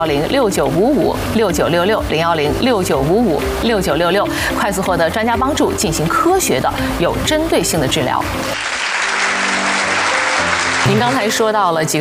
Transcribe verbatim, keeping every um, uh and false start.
零六九五五六九六六零幺零六九五五六九六六，快速获得专家帮助，进行科学的、有针对性的治疗。您刚才说到了几个。